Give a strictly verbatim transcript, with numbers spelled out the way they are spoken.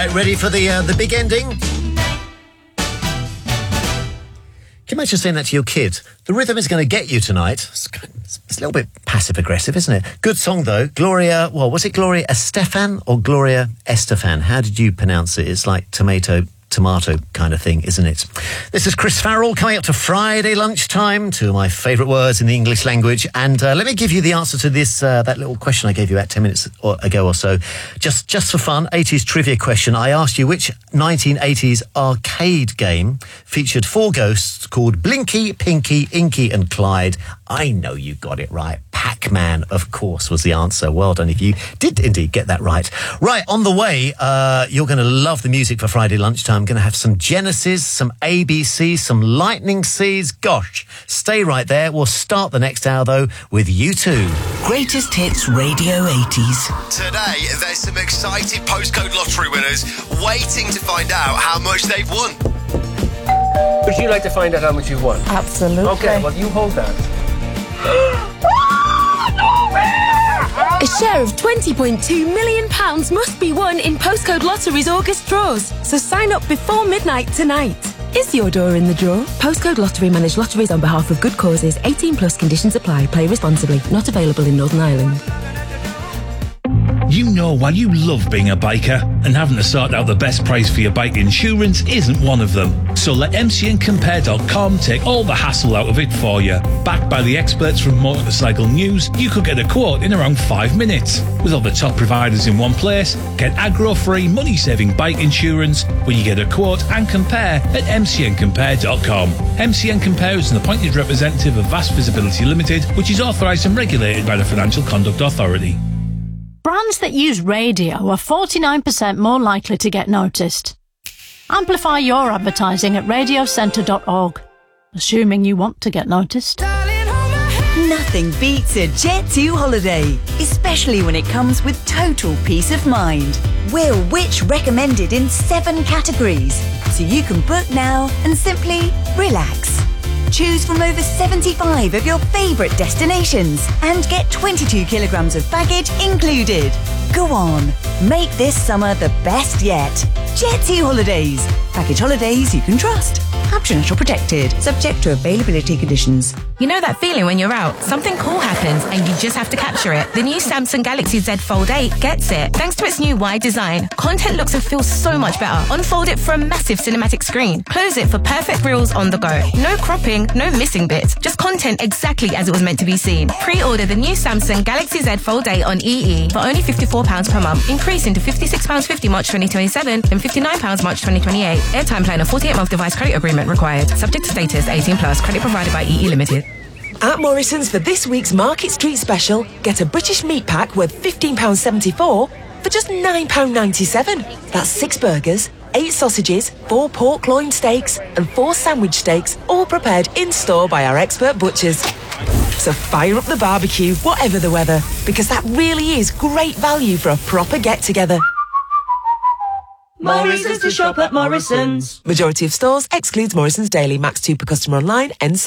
Right, ready for the uh, the big ending? Can you imagine saying that to your kid? The rhythm is going to get you tonight. It's, it's a little bit passive-aggressive, isn't it? Good song, though. Gloria, well, was it Gloria Estefan or Gloria Estefan? How did you pronounce it? It's like tomato, tomato kind of thing, isn't it? This is Chris Farrell coming up to Friday lunchtime, two of my favourite words in the English language. And uh, let me give you the answer to this, uh, that little question I gave you about ten minutes or, ago or so. Just, just for fun, eighties trivia question. I asked you which nineteen eighties arcade game featured four ghosts called Blinky, Pinky, Inky and Clyde. I know you got it right. Pac-Man, of course, was the answer. Well done if you did indeed get that right. Right, on the way, uh, you're going to love the music for Friday lunchtime. I'm going to have some Genesis, some A B C, some Lightning Seeds. Gosh, stay right there. We'll start the next hour, though, with U two. Greatest Hits Radio eighties. Today, there's some exciting postcode lottery winners waiting to find out how much they've won. Would you like to find out how much you've won? Absolutely. Okay, well, you hold that. A share of twenty point two million pounds must be won in Postcode Lottery's August draws, so sign up before midnight tonight. Is your door in the draw? Postcode Lottery manage lotteries on behalf of good causes. eighteen plus conditions apply. Play responsibly. Not available in Northern Ireland. You know why you love being a biker, and having to sort out the best price for your bike insurance isn't one of them. So let M C N Compare dot com take all the hassle out of it for you. Backed by the experts from Motorcycle News, you could get a quote in around five minutes. With all the top providers in one place, get aggro-free, money-saving bike insurance when you get a quote and compare at M C N Compare dot com. M C N Compare is an appointed representative of Vast Visibility Limited, which is authorised and regulated by the Financial Conduct Authority. Brands that use radio are forty-nine percent more likely to get noticed. Amplify your advertising at radio centre dot org, assuming you want to get noticed. Nothing beats a Jet two holiday, especially when it comes with total peace of mind. We're Which recommended in seven categories, so you can book now and simply relax. Choose from over seventy-five of your favourite destinations and get twenty-two kilograms of baggage included. Go on, make this summer the best yet. Jet two Holidays. Package holidays you can trust. Optional protected. Subject to availability conditions. You know that feeling when you're out, something cool happens and you just have to capture it. The new Samsung Galaxy Z Fold eight gets it. Thanks to its new wide design, content looks and feels so much better. Unfold it for a massive cinematic screen. Close it for perfect reels on the go. No cropping, no missing bits. Just content exactly as it was meant to be seen. Pre-order the new Samsung Galaxy Z Fold eight on E E for only fifty-four pounds per month, increasing to fifty-six pounds fifty March twenty twenty-seven and fifty-nine pounds March twenty twenty-eight. Airtime plan and forty-eight month device credit agreement required. Subject to status, eighteen plus. Credit provided by E E Limited. At Morrison's for this week's Market Street special, get a British meat pack worth fifteen pounds seventy-four for just nine pounds ninety-seven. That's six burgers, eight sausages, four pork loin steaks and four sandwich steaks, all prepared in-store by our expert butchers. So fire up the barbecue, whatever the weather, because that really is great value for a proper get-together. Morrison's to shop at Morrison's. Majority of stores excludes Morrison's Daily. Max two per customer online. Ends